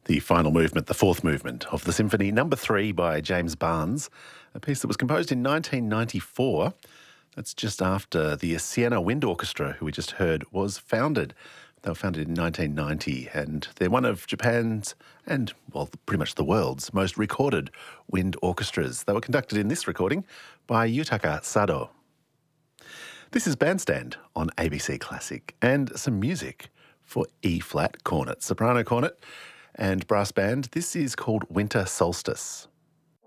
The final movement, the fourth movement of the Symphony Number 3 by James Barnes, a piece that was composed in 1994. That's just after the Siena Wind Orchestra, who we just heard, was founded. They were founded in 1990, and they're one of Japan's and, well, pretty much the world's most recorded wind orchestras. They were conducted in this recording by Yutaka Sado. This is Bandstand on ABC Classic, and some music for E-flat cornet, soprano cornet, and brass band. This is called Winter Solstice.